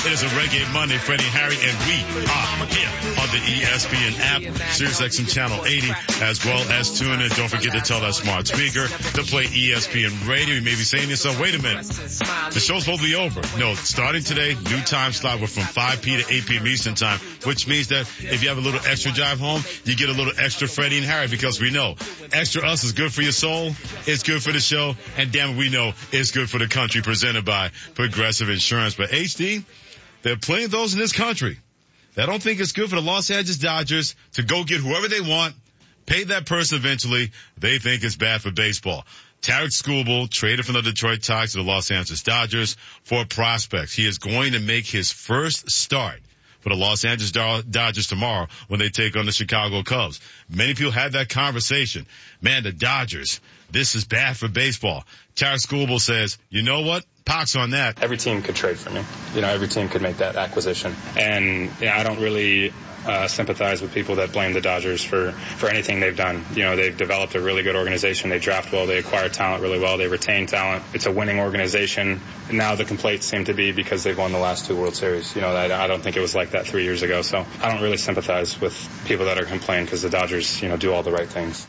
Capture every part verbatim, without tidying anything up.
It is a Reggae Monday, Freddie and Harry, and we are here on the E S P N app, Sirius X M Channel eighty, as well as tune in. Don't forget to tell that smart speaker to play E S P N Radio. You may be saying to yourself, wait a minute, the show's supposed to be over. No, starting today, new time slot. We're from five p.m. to eight p.m. Eastern time, which means that if you have a little extra drive home, you get a little extra Freddie and Harry, because we know extra us is good for your soul, it's good for the show, and damn it, we know it's good for the country, presented by Progressive Insurance. But H D, there are plenty of those in this country that don't think it's good for the Los Angeles Dodgers to go get whoever they want, pay that person eventually. They think it's bad for baseball. Tarik Skubal traded from the Detroit Tigers to the Los Angeles Dodgers for prospects. He is going to make his first start for the Los Angeles Dodgers tomorrow when they take on the Chicago Cubs. Many people had that conversation. Man, the Dodgers, this is bad for baseball. Tarik Skubal says, you know what? Pox on that. Every team could trade for me. You know, every team could make that acquisition. And you know, I don't really uh, sympathize with people that blame the Dodgers for, for anything they've done. You know, they've developed a really good organization. They draft well. They acquire talent really well. They retain talent. It's a winning organization. And now the complaints seem to be because they've won the last two World Series. You know, I, I don't think it was like that three years ago. So I don't really sympathize with people that are complaining because the Dodgers, you know, do all the right things.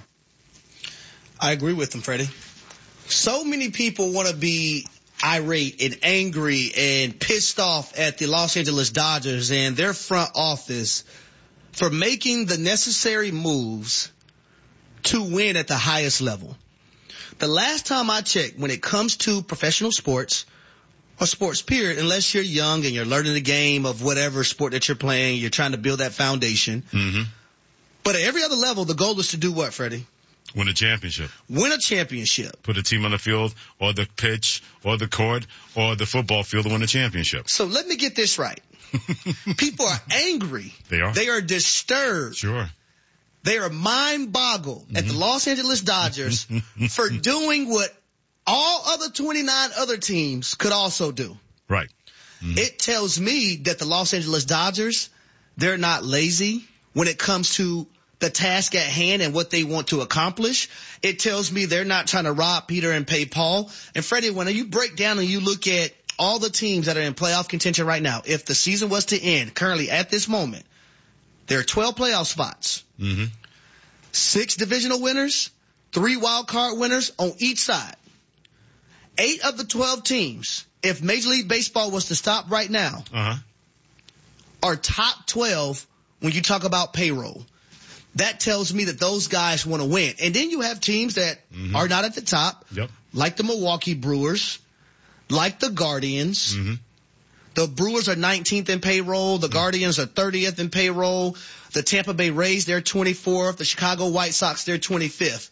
I agree with them, Freddie. So many people want to be irate and angry and pissed off at the Los Angeles Dodgers and their front office for making the necessary moves to win at the highest level. The last time I checked, when it comes to professional sports or sports period, unless you're young and you're learning the game of whatever sport that you're playing, you're trying to build that foundation. Mm-hmm. But at every other level, the goal is to do what, Freddie? Win a championship. Win a championship. Put a team on the field or the pitch or the court or the football field to win a championship. So let me get this right. People are angry. They are. They are disturbed. Sure. They are mind-boggled mm-hmm. at the Los Angeles Dodgers for doing what all other twenty-nine other teams could also do. Right. Mm-hmm. It tells me that the Los Angeles Dodgers, they're not lazy when it comes to the task at hand and what they want to accomplish. It tells me they're not trying to rob Peter and pay Paul. And Freddie, when you break down and you look at all the teams that are in playoff contention right now, if the season was to end currently at this moment, there are twelve playoff spots, mm-hmm. six divisional winners, three wild card winners on each side. Eight of the twelve teams, if Major League Baseball was to stop right now, uh-huh. are top twelve when you talk about payroll. That tells me that those guys want to win. And then you have teams that mm-hmm. are not at the top, yep. like the Milwaukee Brewers, like the Guardians. Mm-hmm. The Brewers are nineteenth in payroll. The mm-hmm. Guardians are thirtieth in payroll. The Tampa Bay Rays, they're twenty-fourth. The Chicago White Sox, they're twenty-fifth.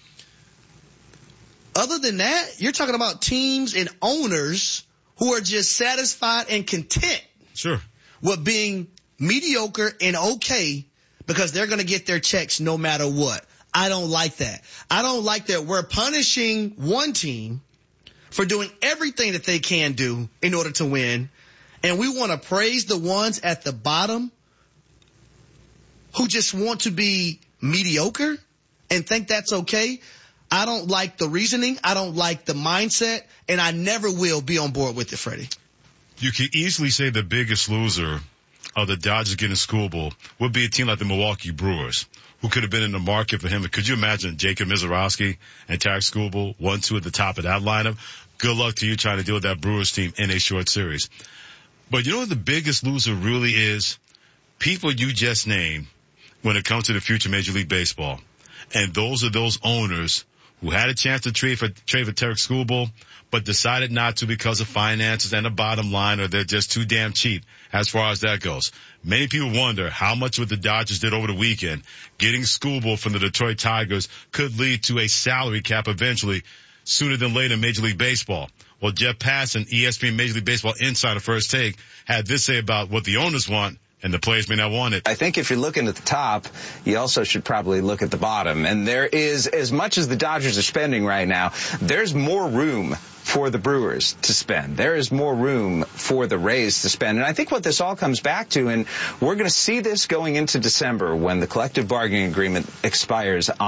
Other than that, you're talking about teams and owners who are just satisfied and content sure. with being mediocre and okay, because they're going to get their checks no matter what. I don't like that. I don't like that we're punishing one team for doing everything that they can do in order to win, and we want to praise the ones at the bottom who just want to be mediocre and think that's okay. I don't like the reasoning. I don't like the mindset, and I never will be on board with it, Freddie. You can easily say the biggest loser of the Dodgers getting Skubal would be a team like the Milwaukee Brewers, who could have been in the market for him. Could you imagine Jacob Misiorowski and Tarik Skubal, one, two at the top of that lineup? Good luck to you trying to deal with that Brewers team in a short series. But you know what the biggest loser really is? People you just named when it comes to the future Major League Baseball. And those are those owners who had a chance to trade for, trade for Tarik Skubal, but decided not to because of finances and the bottom line, or they're just too damn cheap as far as that goes. Many people wonder how much what the Dodgers did over the weekend, getting Skubal from the Detroit Tigers, could lead to a salary cap eventually sooner than later in Major League Baseball. Well, Jeff Passan, E S P N Major League Baseball Insider First Take, had this say about what the owners want, and the players may not want it. I think if you're looking at the top, you also should probably look at the bottom. And there is, as much as the Dodgers are spending right now, there's more room for the Brewers to spend. There is more room for the Rays to spend. And I think what this all comes back to, and we're going to see this going into December when the collective bargaining agreement expires on